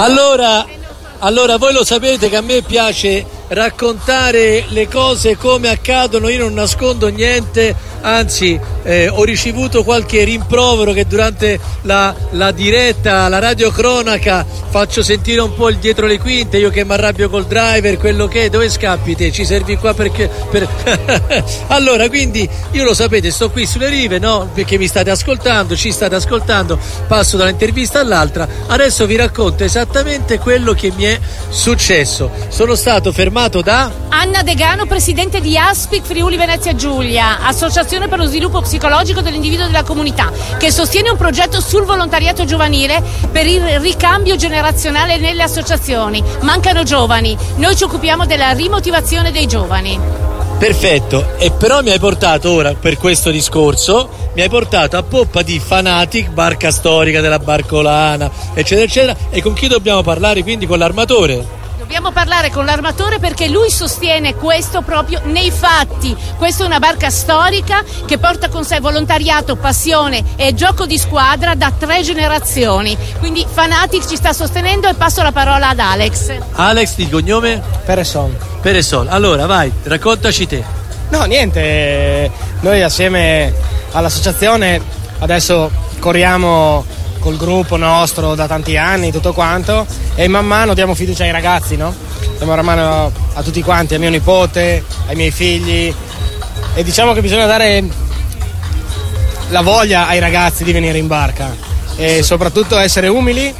Allora voi lo sapete che a me piace raccontare le cose come accadono, io non nascondo niente, anzi ho ricevuto qualche rimprovero che durante la diretta, la radiocronaca faccio sentire un po' il dietro le quinte, io che mi arrabbio col driver, quello che è, dove scappi te? Ci servi qua perché allora quindi io lo sapete, sto qui sulle rive, no? Perché mi state ascoltando, ci state ascoltando, passo da un'intervista all'altra, adesso vi racconto esattamente quello che mi è successo. Sono stato fermato da Anna Degano, presidente di Aspic Friuli Venezia Giulia, associazione per lo sviluppo psicologico dell'individuo e della comunità, che sostiene un progetto sul volontariato giovanile per il ricambio generazionale nelle associazioni. Mancano giovani, noi ci occupiamo della rimotivazione dei giovani. Perfetto, e però mi hai portato ora, per questo discorso, mi hai portato a poppa di Fanatic, barca storica della Barcolana, eccetera eccetera, e con chi dobbiamo parlare quindi? Con l'armatore? Dobbiamo parlare con l'armatore perché lui sostiene questo proprio nei fatti. Questa è una barca storica che porta con sé volontariato, passione e gioco di squadra da 3 generazioni. Quindi Fanatic ci sta sostenendo e passo la parola ad Alex. Alex, di cognome? Peresol. Allora vai, raccontaci te. No, niente, noi assieme all'associazione adesso corriamo col gruppo nostro da tanti anni, tutto quanto, e man mano diamo fiducia ai ragazzi, no? Diamo man mano a tutti quanti, a mio nipote, ai miei figli, e diciamo che bisogna dare la voglia ai ragazzi di venire in barca e soprattutto essere umili,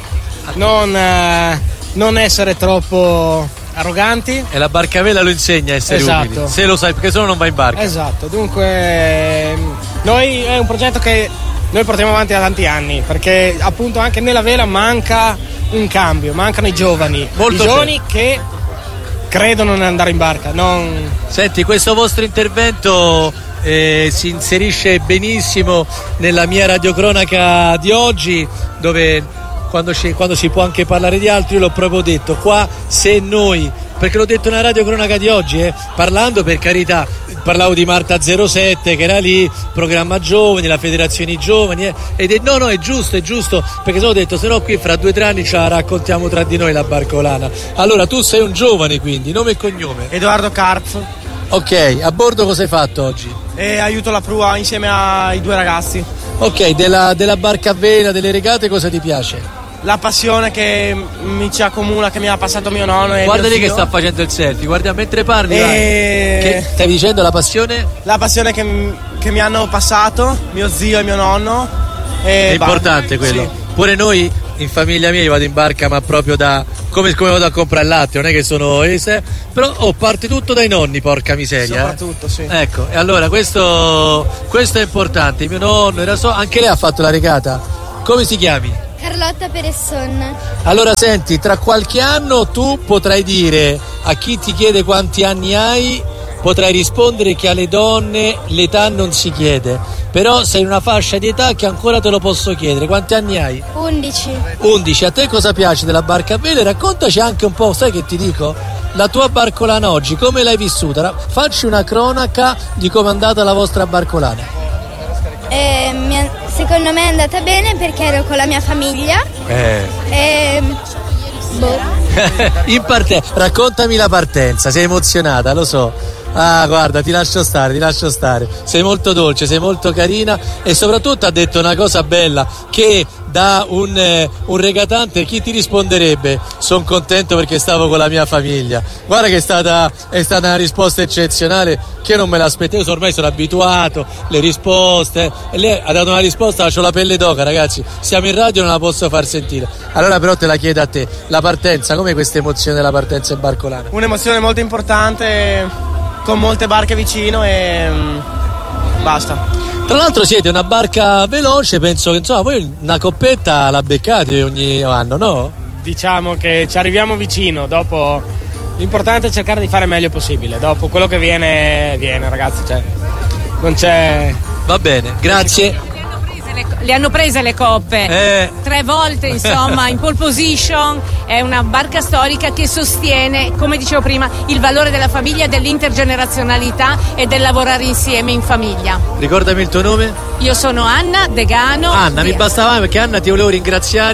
non essere troppo arroganti. E la barcavela lo insegna a essere umili, se lo sai, perché sennò non vai in barca. Esatto, dunque noi è un progetto che noi portiamo avanti da tanti anni, perché appunto anche nella vela manca un cambio, mancano i giovani, giovani che credono nell'andare in barca. Senti, questo vostro intervento si inserisce benissimo nella mia radiocronaca di oggi, dove quando si può anche parlare di altro, io l'ho proprio detto, qua se noi, perché l'ho detto nella radiocronaca di oggi, parlando, per carità, parlavo di Marta 07 che era lì, programma giovani, la federazione giovani, no, è giusto, perché se ho detto, se no qui fra 2 o 3 anni ce la raccontiamo tra di noi la Barcolana. Allora tu sei un giovane, quindi nome e cognome? Edoardo Karpf. Ok, a bordo cosa hai fatto oggi? Aiuto la prua insieme ai 2 ragazzi. Ok, della barca a vela, delle regate, cosa ti piace? La passione che mi ci accomuna, che mi ha passato mio nonno e guarda mio lì che sta facendo il selfie, guarda mentre parli. Che stavi dicendo la passione? La passione che mi hanno passato mio zio e mio nonno. È importante quello. Sì. Pure noi in famiglia mia io vado in barca, ma proprio da come vado a comprare il latte, non è che sono però parte tutto dai nonni, porca miseria. Soprattutto, sì. Ecco, e allora questo è importante. Mio nonno era anche lei ha fatto la regata. Come si chiami? Carlotta Peresson. Allora senti, tra qualche anno tu potrai dire a chi ti chiede quanti anni hai, potrai rispondere che alle donne l'età non si chiede, però sei in una fascia di età che ancora te lo posso chiedere. Quanti anni hai? 11. A te cosa piace della barca a vela? Raccontaci anche un po', sai che ti dico? La tua barcolana oggi, come l'hai vissuta? Facci una cronaca di come è andata la vostra barcolana. Secondo me è andata bene perché ero con la mia famiglia. Raccontami la partenza, sei emozionata, lo so. Ah, guarda, ti lascio stare. Sei molto dolce, sei molto carina e soprattutto ha detto una cosa bella, che da un regatante chi ti risponderebbe? Sono contento perché stavo con la mia famiglia. Guarda che è stata una risposta eccezionale che io non me l'aspettavo, ormai sono abituato, le risposte, e lei ha dato una risposta, c'ho la pelle d'oca, ragazzi, siamo in radio, non la posso far sentire. Allora però te la chiedo a te, la partenza, com'è questa emozione della partenza in barcolana? Un'emozione molto importante, con molte barche vicino e basta. Tra l'altro siete una barca veloce, penso che insomma voi una coppetta la beccate ogni anno, no? Diciamo che ci arriviamo vicino, dopo l'importante è cercare di fare il meglio possibile, dopo quello che viene ragazzi, non c'è. Va bene, grazie. Le hanno prese le coppe 3 volte, insomma, in pole position. È una barca storica che sostiene, come dicevo prima, il valore della famiglia, dell'intergenerazionalità e del lavorare insieme in famiglia. Ricordami il tuo nome? Io sono Anna Degano. Anna, mi bastava perché Anna ti volevo ringraziare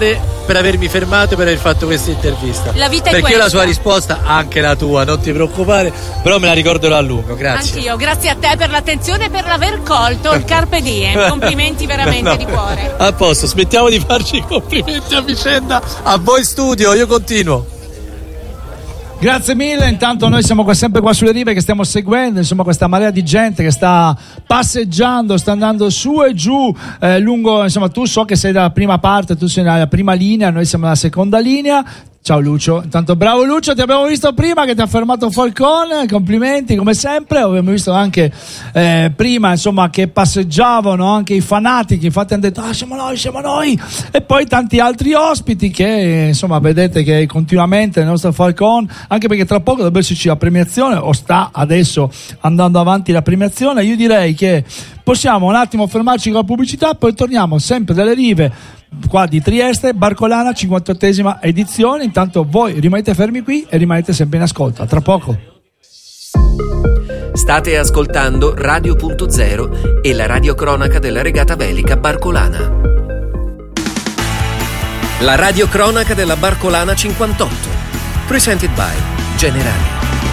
per avermi fermato e per aver fatto questa intervista. La vita è perché questa. io la sua risposta, anche la tua, non ti preoccupare, però me la ricorderò a lungo. Grazie. Anch'io, grazie a te per l'attenzione e per l'aver colto il Carpe Diem. Complimenti veramente di cuore. A posto, smettiamo di farci i complimenti a vicenda. A voi studio, io continuo. Grazie mille, intanto noi siamo sempre qua sulle rive che stiamo seguendo, insomma, questa marea di gente che sta passeggiando, sta andando su e giù lungo, insomma, tu so che sei dalla prima parte, tu sei nella prima linea, noi siamo nella seconda linea. Ciao Lucio, intanto bravo Lucio, ti abbiamo visto prima che ti ha fermato Falcone, complimenti come sempre, abbiamo visto anche prima, insomma, che passeggiavano anche i fanatici, infatti hanno detto siamo noi, e poi tanti altri ospiti che insomma vedete che continuamente il nostro Falcone, anche perché tra poco dovrebbe esserci la premiazione, o sta adesso andando avanti la premiazione. Io direi che possiamo un attimo fermarci con la pubblicità, poi torniamo sempre dalle rive qua di Trieste, Barcolana, 58esima edizione. Intanto voi rimanete fermi qui e rimanete sempre in ascolto. A tra poco. State ascoltando Radio.0 e la radiocronaca della regata velica Barcolana. La radiocronaca della Barcolana 58. Presented by Generali.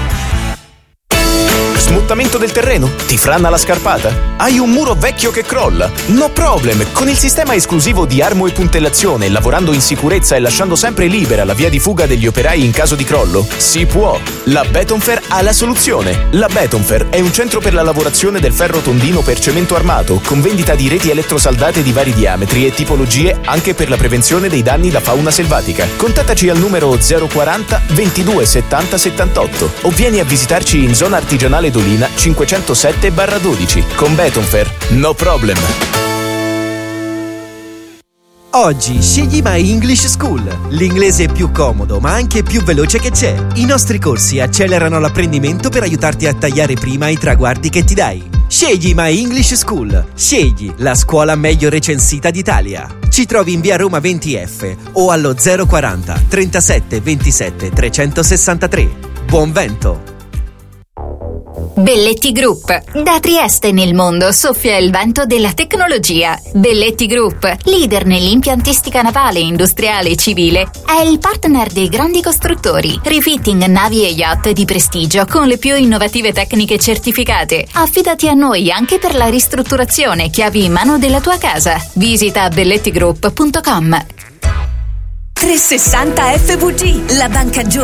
Smuttamento del terreno? Ti franna la scarpata? Hai un muro vecchio che crolla? No problem! Con il sistema esclusivo di armo e puntellazione, lavorando in sicurezza e lasciando sempre libera la via di fuga degli operai in caso di crollo, si può! La Betonfer ha la soluzione! La Betonfer è un centro per la lavorazione del ferro tondino per cemento armato, con vendita di reti elettrosaldate di vari diametri e tipologie anche per la prevenzione dei danni da fauna selvatica. Contattaci al numero 040 22 70 78 o vieni a visitarci in zona artigianale Dolina 507/12. Con Betonfer, no problem. Oggi scegli My English School, l'inglese più comodo ma anche più veloce che c'è. I nostri corsi accelerano l'apprendimento per aiutarti a tagliare prima i traguardi che ti dai. Scegli My English School, scegli la scuola meglio recensita d'Italia. Ci trovi in via Roma 20F o allo 040 37 27 363. Buon vento! Belletti Group. Da Trieste nel mondo soffia il vento della tecnologia. Belletti Group, leader nell'impiantistica navale, industriale e civile, è il partner dei grandi costruttori. Refitting navi e yacht di prestigio con le più innovative tecniche certificate. Affidati a noi anche per la ristrutturazione chiavi in mano della tua casa. Visita bellettigroup.com. 360 FVG, la banca giovane